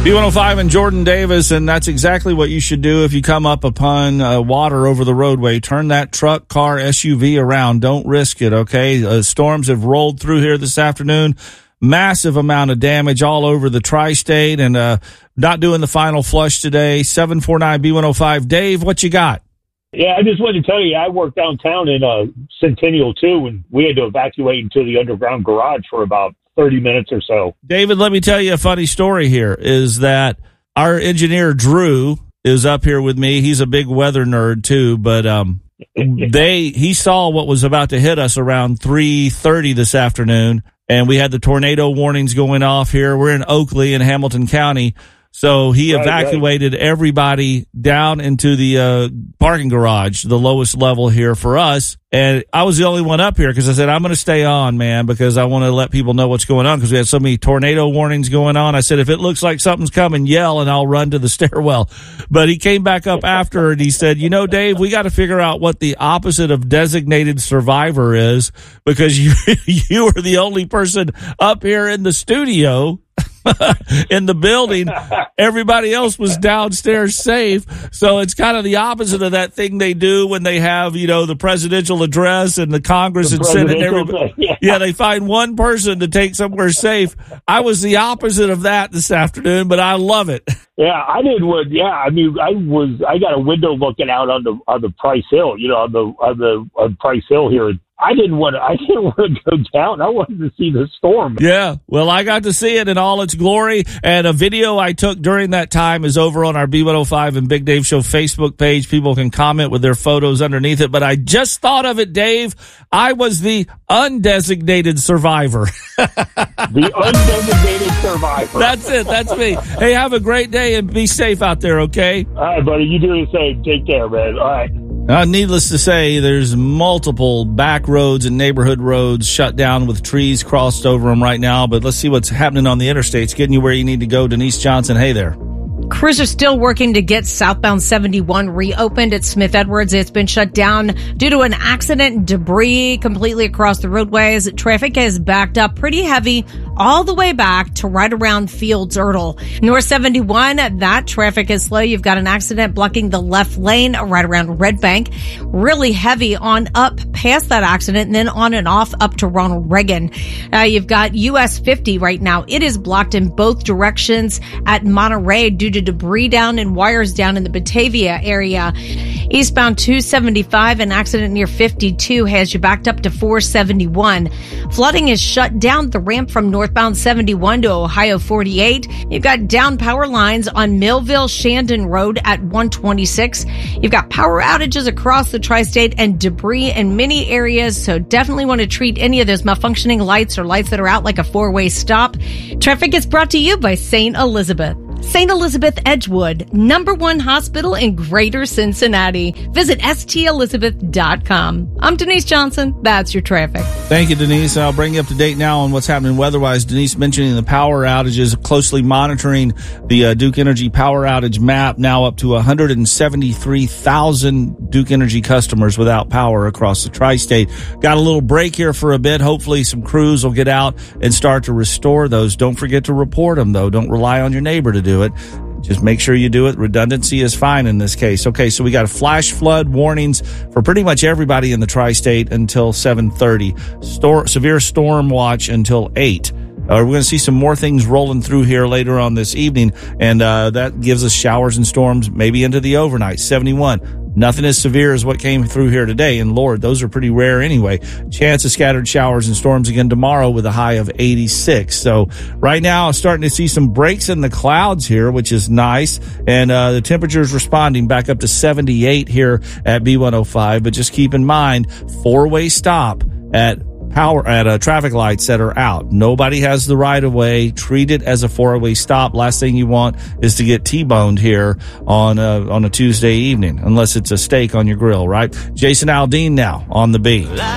B105 and Jordan Davis, and that's exactly what you should do if you come up upon water over the roadway. Turn that truck, car, SUV around. Don't risk it, okay? Storms have rolled through here this afternoon. Massive amount of damage all over the tri-state, and not doing the final flush today. 749 B105. Dave, what you got? Yeah, I just wanted to tell you, I work downtown in Centennial, too, and we had to evacuate into the underground garage for about 30 minutes or so. David, let me tell you a funny story here, is that our engineer, Drew, is up here with me. He's a big weather nerd, too, but he saw what was about to hit us around 3:30 this afternoon, and we had the tornado warnings going off here. We're in Oakley in Hamilton County. So he evacuated everybody down into the parking garage, the lowest level here for us. And I was the only one up here because I said, I'm going to stay on, man, because I want to let people know what's going on because we had so many tornado warnings going on. I said, if it looks like something's coming, yell, and I'll run to the stairwell. But he came back up after and he said, you know, Dave, we got to figure out what the opposite of designated survivor is because you are the only person up here in the studio. In the building, everybody else was downstairs safe. So it's kind of the opposite of that thing they do when they have, you know, the presidential address and the Congress and Senate and everybody. Yeah, they find one person to take somewhere safe. I was the opposite of that this afternoon, but I love it. Yeah, I did. I mean, I got a window looking out on the Price Hill, you know, on Price Hill here. I didn't want to go down. I wanted to see the storm. Yeah, well, I got to see it in all its glory, and a video I took during that time is over on our B105 and Big Dave Show Facebook page. People can comment with their photos underneath it, but I just thought of it, Dave. I was the undesignated survivor. The undesignated survivor. That's it. That's me. Hey, have a great day and be safe out there, okay? All right, buddy. You do the same. Take care, man. All right. Needless to say, there's multiple back roads and neighborhood roads shut down with trees crossed over them right now. But let's see what's happening on the interstates, getting you where you need to go. Denise Johnson, hey there. Crews are still working to get southbound 71 reopened at Smith Edwards. It's been shut down due to an accident and debris completely across the roadways. Traffic is backed up pretty heavy all the way back to right around Fields Erdel. North 71, that traffic is slow. You've got an accident blocking the left lane right around Red Bank. Really heavy on up past that accident and then on and off up to Ronald Reagan. You've got US 50 right now. It is blocked in both directions at Monterey due to debris down and wires down in the Batavia area. Eastbound 275, an accident near 52 has you backed up to 471. Flooding is shut down the ramp from northbound 71 to Ohio 48. You've got down power lines on Millville-Shandon Road at 126. You've got power outages across the tri-state and debris in many areas, so definitely want to treat any of those malfunctioning lights or lights that are out like a four-way stop. Traffic is brought to you by St. Elizabeth. St. Elizabeth Edgewood, #1 hospital in Greater Cincinnati. Visit stelizabeth.com. I'm Denise Johnson. That's your traffic. Thank you, Denise. I'll bring you up to date now on what's happening weather-wise. Denise mentioning the power outages, closely monitoring the Duke Energy power outage map, now up to 173,000 Duke Energy customers without power across the tri-state. Got a little break here for a bit. Hopefully some crews will get out and start to restore those. Don't forget to report them, though. Don't rely on your neighbor to do it. Just make sure you do it. Redundancy is fine in this case. Okay, so we got flash flood warnings for pretty much everybody in the tri-state until 7:30. Severe storm watch until 8. We're going to see some more things rolling through here later on this evening, and that gives us showers and storms maybe into the overnight. 71. Nothing as severe as what came through here today, and Lord, those are pretty rare anyway. Chance of scattered showers and storms again tomorrow with a high of 86. So right now, I'm starting to see some breaks in the clouds here, which is nice, and the temperature's responding back up to 78 here at B105. But just keep in mind, four-way stop at traffic lights that are out. Nobody has the right of way. Treat it as a four-way stop. Last thing you want is to get T-boned here on a Tuesday evening, unless it's a steak on your grill, right? Jason Aldean now on the beat.